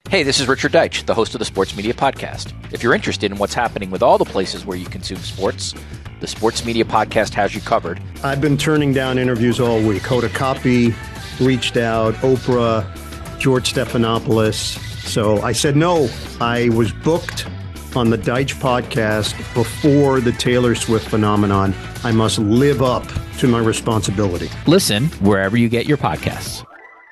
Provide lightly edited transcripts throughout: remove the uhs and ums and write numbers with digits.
Hey, this is Richard Deitch, the host of the Sports Media Podcast. If you're interested in what's happening with all the places where you consume sports, the Sports Media Podcast has you covered. I've been turning down interviews all week. Hoda Kotb reached out, Oprah, George Stephanopoulos. So I said no. I was booked on the Deitch podcast before the Taylor Swift phenomenon. I must live up to my responsibility. Listen wherever you get your podcasts.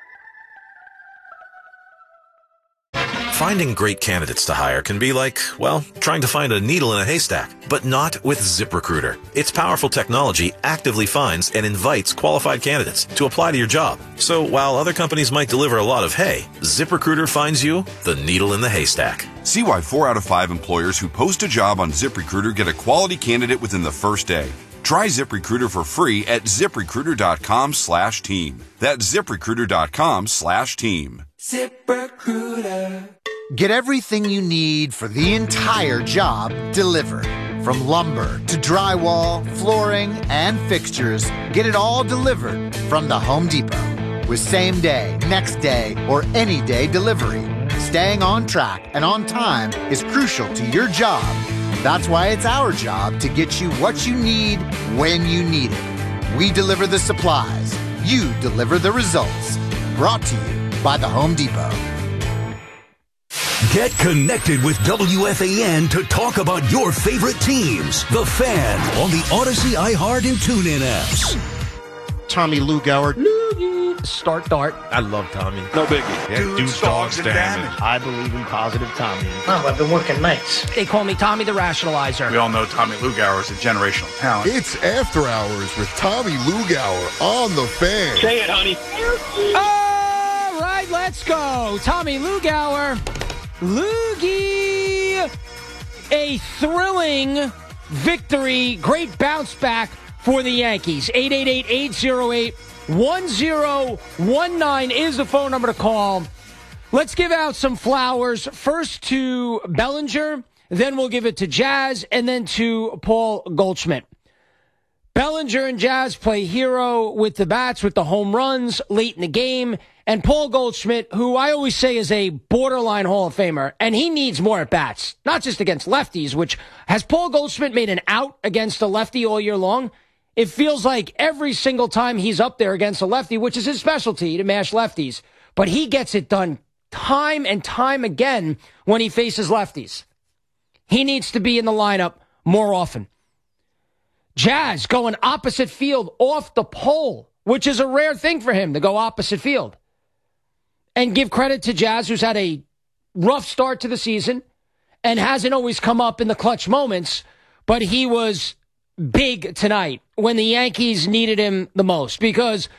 Finding great candidates to hire can be like, well, trying to find a needle in a haystack, but not with ZipRecruiter. Its powerful technology actively finds and invites qualified candidates to apply to your job. So while other companies might deliver a lot of hay, ZipRecruiter finds you the needle in the haystack. See why 4 out of 5 employers who post a job on ZipRecruiter get a quality candidate within the first day. Try ZipRecruiter for free at ZipRecruiter.com/team. That's ZipRecruiter.com/team. ZipRecruiter. Get everything you need for the entire job delivered. From lumber to drywall, flooring, and fixtures, get it all delivered from the Home Depot. With same day, next day, or any day delivery, staying on track and on time is crucial to your job. That's why it's our job to get you what you need when you need it. We deliver the supplies. You deliver the results. Brought to you by the Home Depot. Get connected with WFAN to talk about your favorite teams. The Fan on the Odyssey, iHeart, and TuneIn apps. Tommy Lugauer. Start Dart. I love Tommy. No biggie. Yeah, dudes, dogs, and damage. I believe in positive Tommy. Oh, I've been working nights. They call me Tommy the Rationalizer. We all know Tommy Lugauer is a generational talent. It's After Hours with Tommy Lugauer on The Fan. Say it, honey. All right, let's go. Tommy Lugauer. Loogie. A thrilling victory. Great bounce back for the Yankees. 888-808-1019 is the phone number to call. Let's give out some flowers. First to Bellinger, then we'll give it to Jazz, and then to Paul Goldschmidt. Bellinger and Jazz play hero with the bats, with the home runs late in the game. And Paul Goldschmidt, who I always say is a borderline Hall of Famer, and he needs more at-bats, not just against lefties, which has Paul Goldschmidt made an out against a lefty all year long? It feels like every single time he's up there against a lefty, which is his specialty, to mash lefties. But he gets it done time and time again when he faces lefties. He needs to be in the lineup more often. Jazz going opposite field off the pole, which is a rare thing for him to go opposite field. And give credit to Jazz, who's had a rough start to the season and hasn't always come up in the clutch moments, but he was big tonight when the Yankees needed him the most, because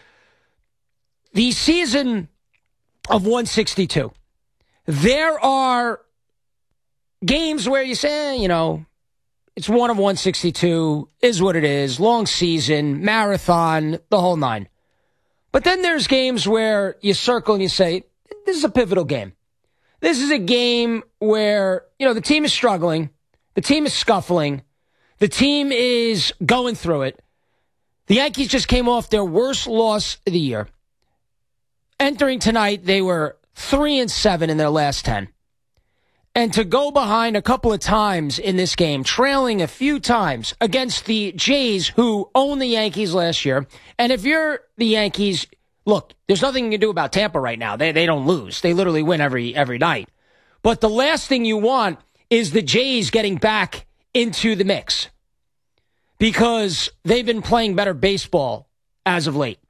the season of 162, there are games where you say, it's one of 162, is what it is, long season, marathon, the whole nine. But then there's games where you circle and you say, this is a pivotal game. This is a game where, the team is struggling, the team is scuffling, the team is going through it. The Yankees just came off their worst loss of the year. Entering tonight, they were 3-7 in their last 10. And to go behind a couple of times in this game, trailing a few times against the Jays, who owned the Yankees last year. And if you're the Yankees, look, there's nothing you can do about Tampa right now. They don't lose. They literally win every night. But the last thing you want is the Jays getting back into the mix, because they've been playing better baseball as of late.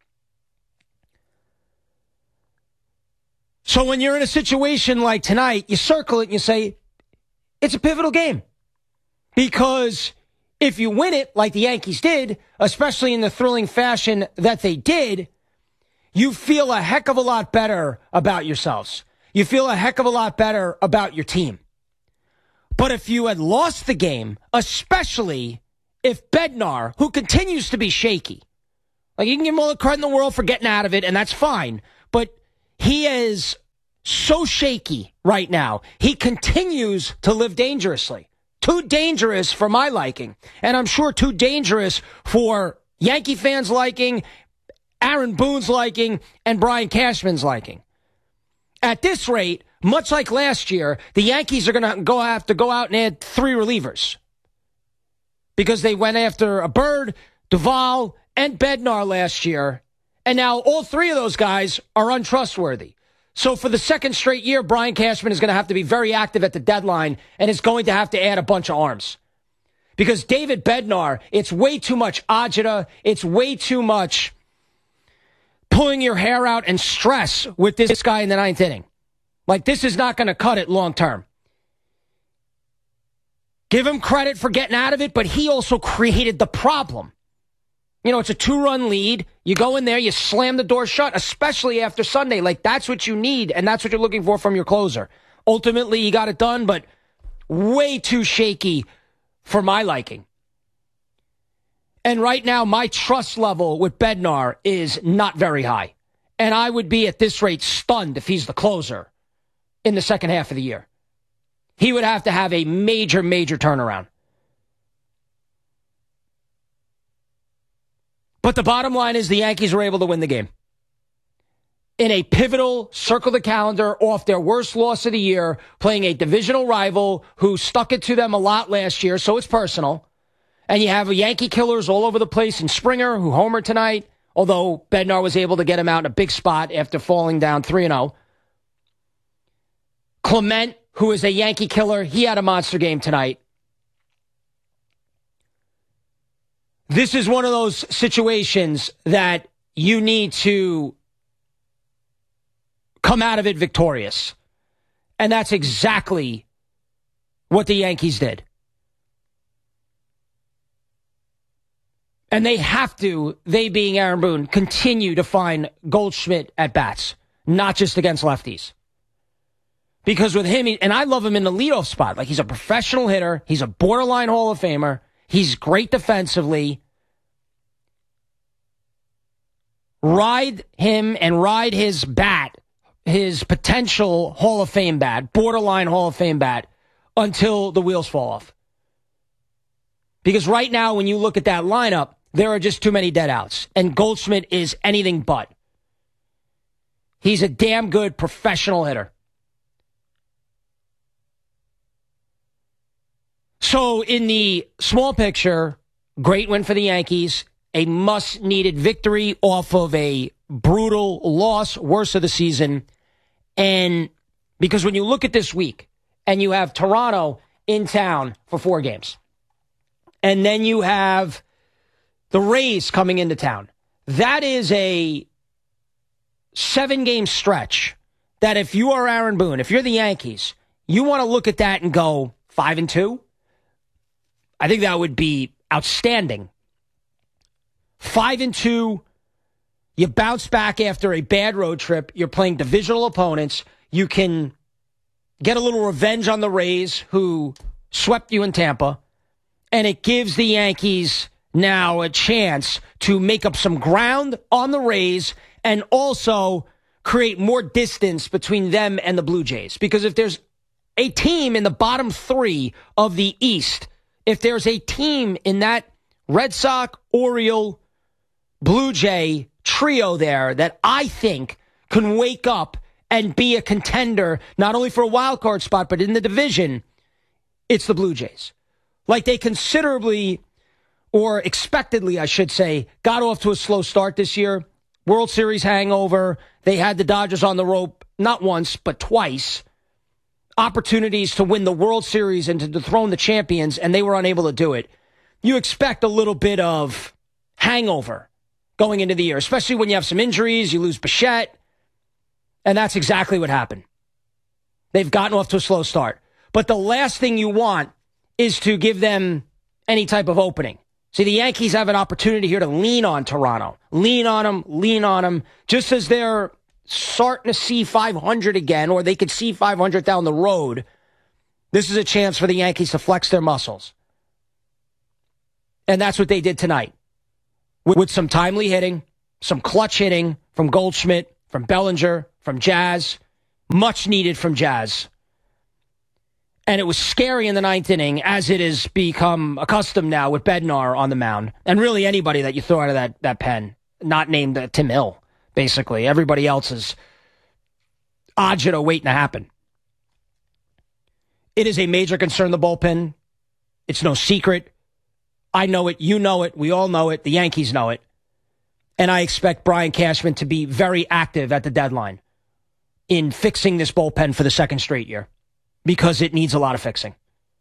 So when you're in a situation like tonight, you circle it and you say, it's a pivotal game. Because if you win it like the Yankees did, especially in the thrilling fashion that they did, you feel a heck of a lot better about yourselves. You feel a heck of a lot better about your team. But if you had lost the game, especially if Bednar, who continues to be shaky, like you can give him all the credit in the world for getting out of it, and that's fine, but he is so shaky right now. He continues to live dangerously. Too dangerous for my liking. And I'm sure too dangerous for Yankee fans' liking, Aaron Boone's liking, and Brian Cashman's liking. At this rate, much like last year, the Yankees are going to have to go out and add 3 relievers because they went after a Bird, Duvall, and Bednar last year, and now all 3 of those guys are untrustworthy. So for the second straight year, Brian Cashman is going to have to be very active at the deadline and is going to have to add a bunch of arms. Because David Bednar, it's way too much agita, it's way too much pulling your hair out and stress with this guy in the 9th inning. Like, this is not going to cut it long term. Give him credit for getting out of it, but he also created the problem. You know, it's a 2-run lead. You go in there, you slam the door shut, especially after Sunday. Like, that's what you need, and that's what you're looking for from your closer. Ultimately, he got it done, but way too shaky for my liking. And right now, my trust level with Bednar is not very high. And I would be, at this rate, stunned if he's the closer in the second half of the year. He would have to have a major, major turnaround. But the bottom line is the Yankees were able to win the game. In a pivotal, circle the calendar, off their worst loss of the year, playing a divisional rival who stuck it to them a lot last year, so it's personal. And you have Yankee killers all over the place in Springer, who homered tonight, although Bednar was able to get him out in a big spot after falling down 3-0. Clement, who is a Yankee killer, he had a monster game tonight. This is one of those situations that you need to come out of it victorious. And that's exactly what the Yankees did. And they have to, they being Aaron Boone, continue to find Goldschmidt at bats, not just against lefties. Because with him, and I love him in the leadoff spot. Like, he's a professional hitter. He's a borderline Hall of Famer. He's great defensively. Ride him and ride his bat, his potential Hall of Fame bat, borderline Hall of Fame bat, until the wheels fall off. Because right now, when you look at that lineup, there are just too many dead outs. And Goldschmidt is anything but. He's a damn good professional hitter. So in the small picture, great win for the Yankees. A must-needed victory off of a brutal loss, worst of the season. And because when you look at this week, and you have Toronto in town for 4 games, and then you have the Rays coming into town, that is a 7-game stretch that if you are Aaron Boone, if you're the Yankees, you want to look at that and go 5-2. I think that would be outstanding. 5-2, you bounce back after a bad road trip. You're playing divisional opponents. You can get a little revenge on the Rays, who swept you in Tampa. And it gives the Yankees now a chance to make up some ground on the Rays and also create more distance between them and the Blue Jays. Because if there's a team in the bottom 3 of the East, if there's a team in that Red Sox, Oriole, Blue Jay trio there that I think can wake up and be a contender, not only for a wild card spot, but in the division, it's the Blue Jays. Like, they considerably, or expectedly, I should say, got off to a slow start this year. World Series hangover. They had the Dodgers on the rope, not once, but twice. Opportunities to win the World Series and to dethrone the champions, and they were unable to do it. You expect a little bit of hangover going into the year, especially when you have some injuries, you lose Bichette, and that's exactly what happened. They've gotten off to a slow start. But the last thing you want is to give them any type of opening. See, the Yankees have an opportunity here to lean on Toronto. Lean on them, just as they're starting to see 500 again, or they could see 500 down the road. This is a chance for the Yankees to flex their muscles. And that's what they did tonight. With some timely hitting, some clutch hitting from Goldschmidt, from Bellinger, from Jazz. Much needed from Jazz. And it was scary in the 9th inning, as it has become accustomed now with Bednar on the mound. And really anybody that you throw out of that pen, not named Tim Hill, basically. Everybody else is agita waiting to happen. It is a major concern, the bullpen. It's no secret. I know it. You know it. We all know it. The Yankees know it. And I expect Brian Cashman to be very active at the deadline in fixing this bullpen for the second straight year because it needs a lot of fixing.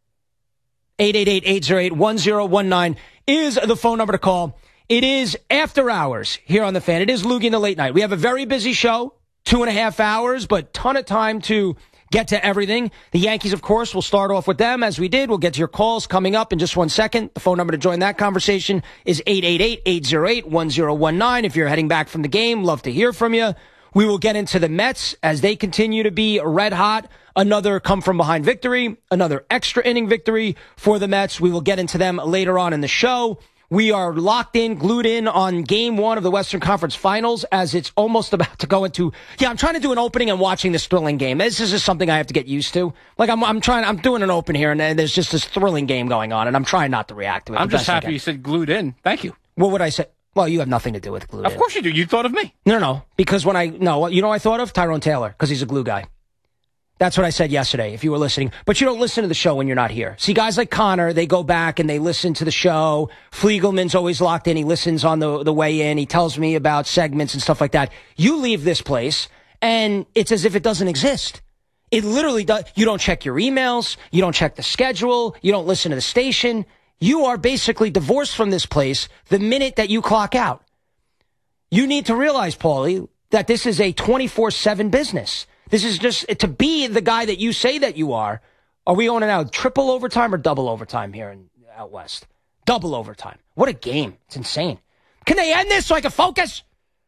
888-808-1019 is the phone number to call. It is after hours here on The Fan. It is Loogie in the Late Night. We have a very busy show, 2.5 hours, but ton of time to get to everything. The Yankees, of course, will start off with them as we did. We'll get to your calls coming up in just 1 second. The phone number to join that conversation is 888-808-1019. If you're heading back from the game, love to hear from you. We will get into the Mets as they continue to be red hot. Another come-from-behind victory, another extra inning victory for the Mets. We will get into them later on in the show. We are locked in, glued in on Game 1 of the Western Conference Finals as it's almost about to go into... Yeah, I'm trying to do an opening and watching this thrilling game. This is just something I have to get used to. Like, I'm doing an open here, and there's just this thrilling game going on, and I'm trying not to react to it. I'm just happy you said glued in. Thank you. What would I say? Well, you have nothing to do with glued in. Of course you do. You thought of me. No, because you know what I thought of? Tyrone Taylor, because he's a glue guy. That's what I said yesterday, if you were listening. But you don't listen to the show when you're not here. See, guys like Connor, they go back and they listen to the show. Fliegelman's always locked in. He listens on the way in. He tells me about segments and stuff like that. You leave this place, and it's as if it doesn't exist. It literally does. You don't check your emails. You don't check the schedule. You don't listen to the station. You are basically divorced from this place the minute that you clock out. You need to realize, Paulie, that this is a 24/7 business. This is just to be the guy that you say that you are. Are we going now triple overtime or double overtime here out west? Double overtime. What a game. It's insane. Can they end this so I can focus?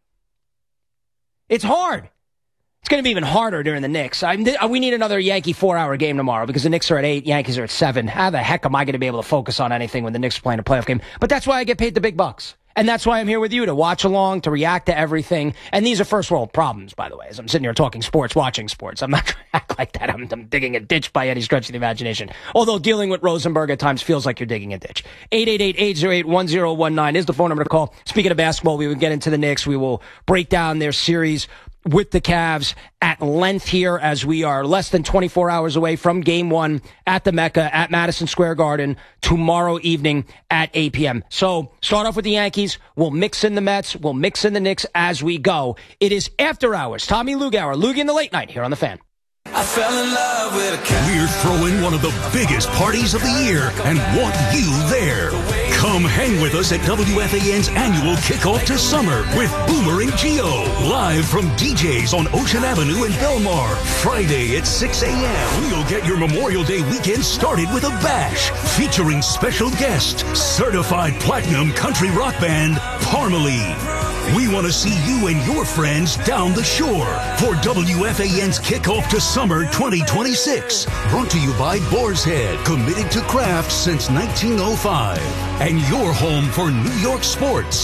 It's hard. It's going to be even harder during the Knicks. We need another Yankee 4-hour game tomorrow because the Knicks are at 8, Yankees are at 7. How the heck am I going to be able to focus on anything when the Knicks are playing a playoff game? But that's why I get paid the big bucks. And that's why I'm here with you, to watch along, to react to everything. And these are first world problems, by the way, as I'm sitting here talking sports, watching sports. I'm not trying to act like that. I'm digging a ditch by any stretch of the imagination. Although dealing with Rosenberg at times feels like you're digging a ditch. 888-808-1019 is the phone number to call. Speaking of basketball, we will get into the Knicks. We will break down their series with the Cavs at length here as we are less than 24 hours away from Game 1 at the Mecca at Madison Square Garden tomorrow evening at 8 p.m. So start off with the Yankees. We'll mix in the Mets. We'll mix in the Knicks as we go. It is After Hours. Tommy Lugauer, Loogie in the Late Night here on The Fan. I fell in love with a cat. We're throwing one of the biggest parties of the year and want you there. Come hang with us at WFAN's annual kickoff to summer with Boomer and Gio. Live from DJ's on Ocean Avenue in Belmar. Friday at 6 a.m. We'll get your Memorial Day weekend started with a bash featuring special guest, certified platinum country rock band, Parmalee. We want to see you and your friends down the shore for WFAN's Kickoff to Summer 2026. Brought to you by Boar's Head, committed to craft since 1905. And your home for New York sports,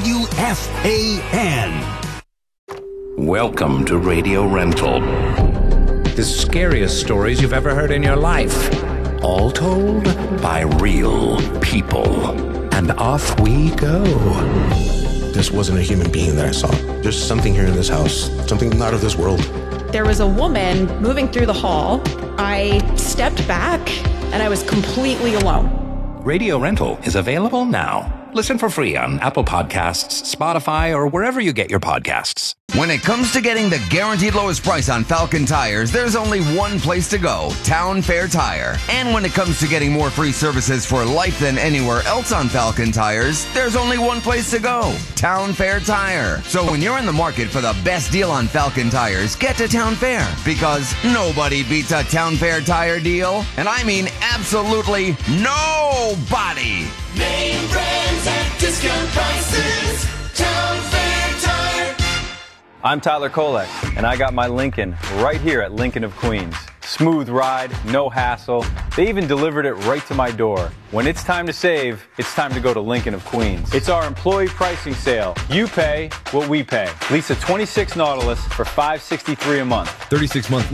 WFAN. Welcome to Radio Rental. The scariest stories you've ever heard in your life. All told by real people. And off we go. This wasn't a human being that I saw. There's something here in this house, something not of this world. There was a woman moving through the hall. I stepped back and I was completely alone. Radio Rental is available now. Listen for free on Apple Podcasts, Spotify, or wherever you get your podcasts. When it comes to getting the guaranteed lowest price on Falcon tires, there's only one place to go, Town Fair Tire. And when it comes to getting more free services for life than anywhere else on Falcon tires, there's only one place to go, Town Fair Tire. So when you're in the market for the best deal on Falcon tires, get to Town Fair, because nobody beats a Town Fair Tire deal. And I mean absolutely nobody. Name brands at discount prices. Town Fair Tire. I'm Tyler Kolek, and I got my Lincoln right here at Lincoln of Queens. Smooth ride, no hassle. They even delivered it right to my door. When it's time to save, it's time to go to Lincoln of Queens. It's our employee pricing sale. You pay what we pay. Lease a 26 Nautilus for $563 a month. 36-month